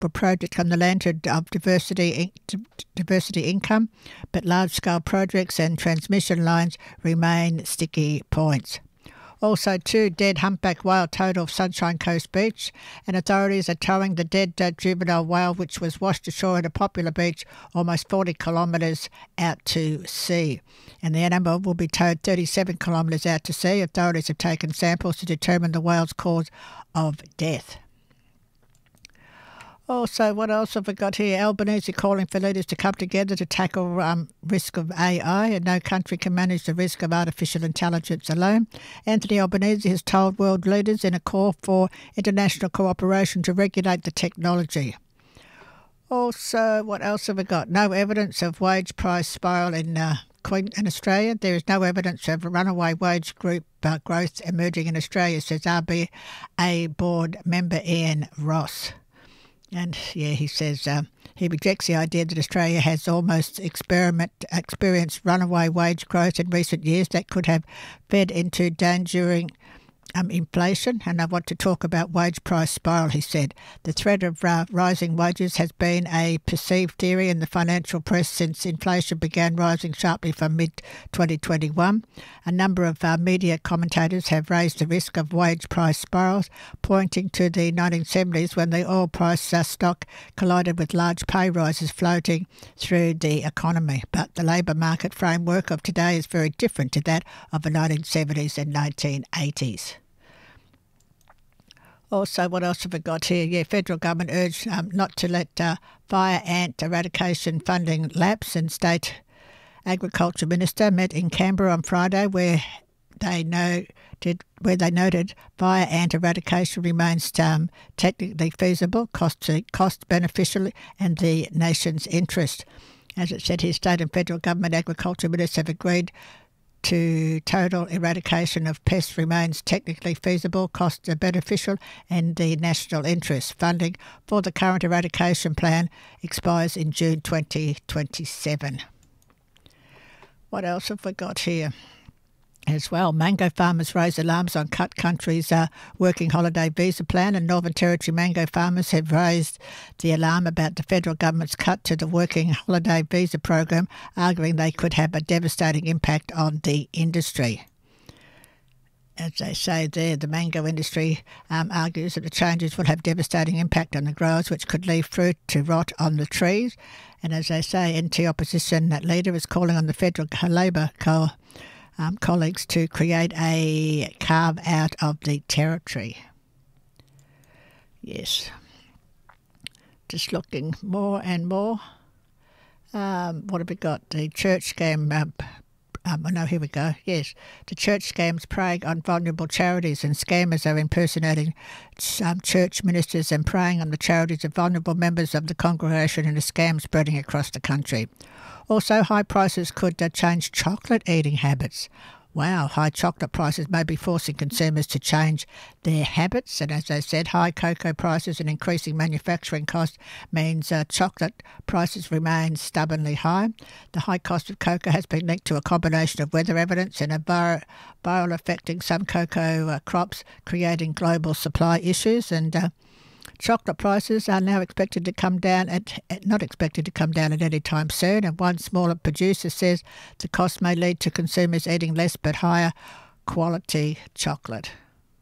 project on the land of diversity income, but large-scale projects and transmission lines remain sticky points. Also, 2 dead humpback whale total off Sunshine Coast Beach, and authorities are towing the dead juvenile whale which was washed ashore at a popular beach almost 40 kilometres out to sea. And the animal will be towed 37 kilometres out to sea. Authorities have taken samples to determine the whale's cause of death. Also, what else have we got here? Albanese calling for leaders to come together to tackle risk of AI, and no country can manage the risk of artificial intelligence alone. Anthony Albanese has told world leaders in a call for international cooperation to regulate the technology. Also, what else have we got? No evidence of wage price spiral in Australia. There is no evidence of runaway wage group growth emerging in Australia, says RBA board member Ian Ross. And he says he rejects the idea that Australia has almost experienced runaway wage growth in recent years that could have fed into endangering inflation. And I want to talk about wage price spiral, he said. The threat of rising wages has been a perceived theory in the financial press since inflation began rising sharply from mid-2021. A number of media commentators have raised the risk of wage price spirals, pointing to the 1970s when the oil price stock collided with large pay rises floating through the economy. But the labour market framework of today is very different to that of the 1970s and 1980s. Also, what else have we got here? Federal government urged not to let fire ant eradication funding lapse, and State Agriculture Minister met in Canberra on Friday where they noted fire ant eradication remains technically feasible, cost beneficial and the nation's interest. As it said, his state and federal government agriculture ministers have agreed to total eradication of pests remains technically feasible, costs are beneficial and the national interest. Funding for the current eradication plan expires in June 2027. What else have we got here? As well, mango farmers raise alarms on Cut Country's working holiday visa plan, and Northern Territory mango farmers have raised the alarm about the federal government's cut to the working holiday visa program, arguing they could have a devastating impact on the industry. As they say there, the mango industry argues that the changes will have devastating impact on the growers, which could leave fruit to rot on the trees. And as they say, NT opposition leader is calling on the federal Labor colleagues to create a carve out of the territory. Yes. Just looking more and more. What have we got? The church scam. Here we go. Yes. The church scams preying on vulnerable charities, and scammers are impersonating church ministers and preying on the charities of vulnerable members of the congregation, and a scam spreading across the country. Also, high prices could change chocolate eating habits. Wow, high chocolate prices may be forcing consumers to change their habits. And as I said, high cocoa prices and increasing manufacturing costs means chocolate prices remain stubbornly high. The high cost of cocoa has been linked to a combination of weather evidence and a viral affecting some cocoa crops, creating global supply issues. And chocolate prices are now expected to come down not expected to come down at any time soon, and one smaller producer says the cost may lead to consumers eating less but higher quality chocolate.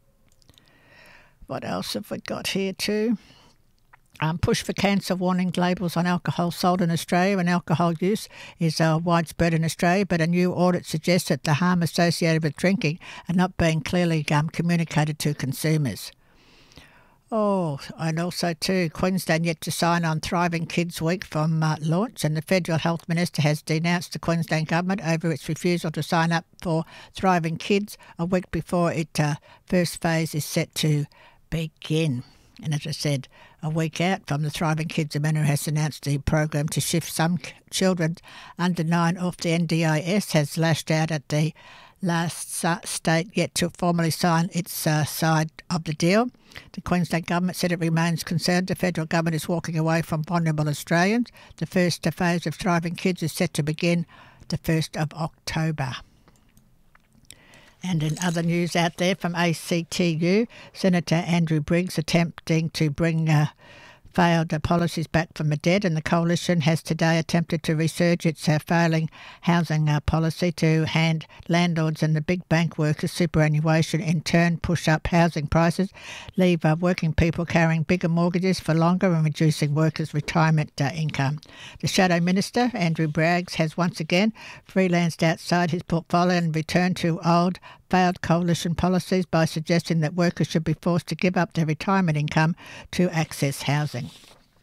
What else have we got here too? Push for cancer warning labels on alcohol sold in Australia, and alcohol use is widespread in Australia, but a new audit suggests that the harm associated with drinking are not being clearly communicated to consumers. Oh, and also too, Queensland yet to sign on Thriving Kids Week from launch, and the Federal Health Minister has denounced the Queensland Government over its refusal to sign up for Thriving Kids a week before its first phase is set to begin. And as I said, a week out from the Thriving Kids, the Minister has announced the program to shift some children under 9 off the NDIS, has lashed out at the last state yet to formally sign its side of the deal. The Queensland Government said it remains concerned the federal government is walking away from vulnerable Australians. The first phase of Thriving Kids is set to begin the 1st of October. And in other news out there from ACTU, Senator Andrew Briggs attempting to bring failed policies back from the dead, and the Coalition has today attempted to resurge its failing housing policy to hand landlords and the big bank workers superannuation, in turn push up housing prices, leave working people carrying bigger mortgages for longer and reducing workers' retirement income. The Shadow Minister, Andrew Braggs, has once again freelanced outside his portfolio and returned to old failed Coalition policies by suggesting that workers should be forced to give up their retirement income to access housing.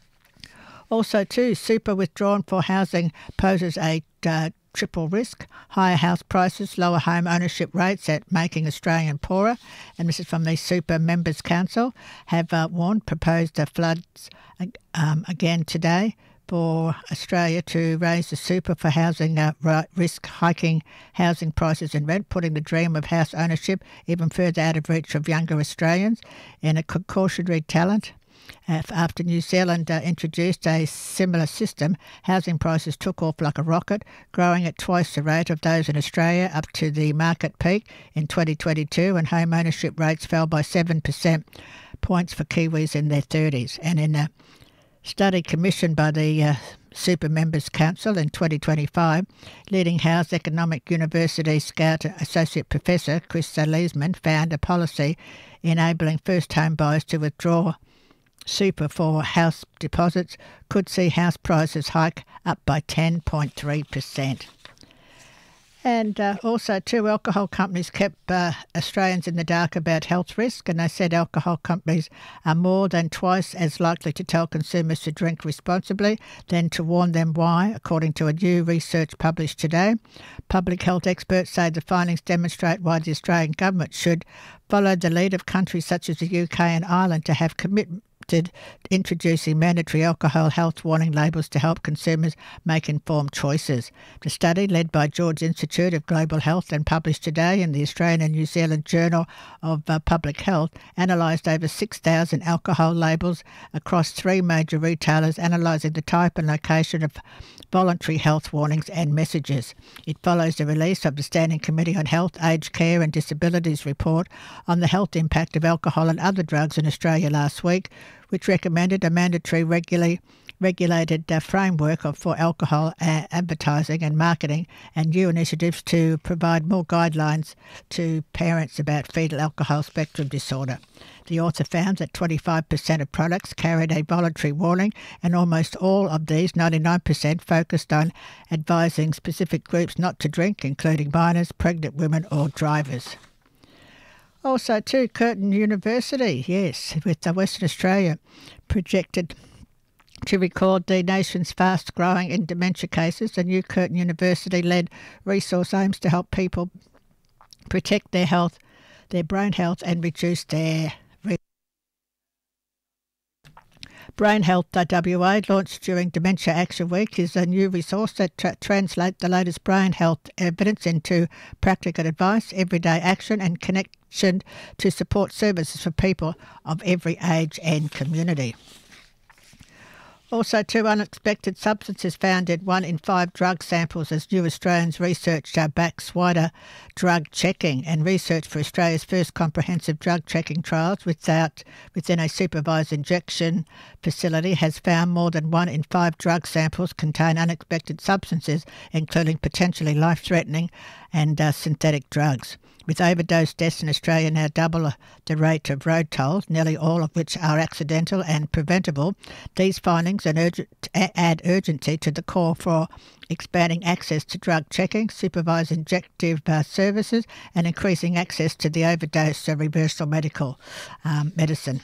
Also, too, super withdrawn for housing poses a triple risk: higher house prices, lower home ownership rates at making Australian poorer. And this is from the Super Members Council, have warned proposed floods again today for Australia to raise the super for housing risk, hiking housing prices and rent, putting the dream of house ownership even further out of reach of younger Australians. In a cautionary talent, after New Zealand introduced a similar system, housing prices took off like a rocket, growing at twice the rate of those in Australia up to the market peak in 2022, and home ownership rates fell by 7% points for Kiwis in their 30s. And in a study commissioned by the Super Members Council in 2025, leading House Economic University Scout Associate Professor Chris Leesman found a policy enabling first home buyers to withdraw super for house deposits could see house prices hike up by 10.3%. And also, two alcohol companies kept Australians in the dark about health risk, and they said alcohol companies are more than twice as likely to tell consumers to drink responsibly than to warn them why, according to a new research published today. Public health experts say the findings demonstrate why the Australian government should follow the lead of countries such as the UK and Ireland to have committed introducing mandatory alcohol health warning labels to help consumers make informed choices. The study, led by George Institute of Global Health and published today in the Australian and New Zealand Journal of Public Health, analysed over 6,000 alcohol labels across three major retailers, analysing the type and location of voluntary health warnings and messages. It follows the release of the Standing Committee on Health, Aged Care and Disabilities report on the health impact of alcohol and other drugs in Australia last week, which recommended a mandatory regulated framework for alcohol advertising and marketing, and new initiatives to provide more guidelines to parents about fetal alcohol spectrum disorder. The author found that 25% of products carried a voluntary warning, and almost all of these, 99%, focused on advising specific groups not to drink, including minors, pregnant women or drivers. Also, too, Curtin University, yes, with Western Australia, projected to record the nation's fast growing in dementia cases. The new Curtin University-led resource aims to help people protect their health, their brain health, and reduce their Brain Health WA, launched during Dementia Action Week, is a new resource that translates the latest brain health evidence into practical advice, everyday action and connection to support services for people of every age and community. Also, two unexpected substances found in 1 in 5 drug samples as New Australians research backs wider drug checking, and research for Australia's first comprehensive drug checking trials within a supervised injection facility has found more than 1 in 5 drug samples contain unexpected substances, including potentially life-threatening and synthetic drugs. With overdose deaths in Australia now double the rate of road tolls, nearly all of which are accidental and preventable, these findings add urgency to the call for expanding access to drug checking, supervised injective services, and increasing access to the overdose reversal medical medicine.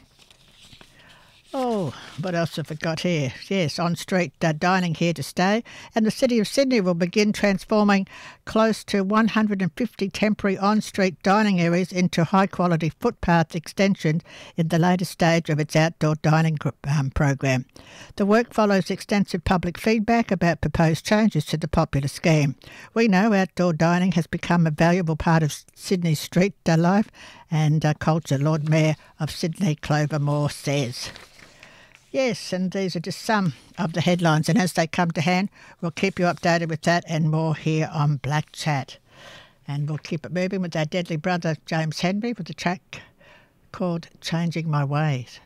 Oh, what else have we got here? Yes, on-street dining here to stay. And the City of Sydney will begin transforming close to 150 temporary on-street dining areas into high-quality footpath extensions in the latest stage of its outdoor dining program. The work follows extensive public feedback about proposed changes to the popular scheme. We know outdoor dining has become a valuable part of Sydney's street life and culture, Lord Mayor of Sydney, Clover Moore, says. Yes, and these are just some of the headlines, and as they come to hand, we'll keep you updated with that and more here on Black Chat. And we'll keep it moving with our deadly brother, James Henry, with a track called Changing My Ways.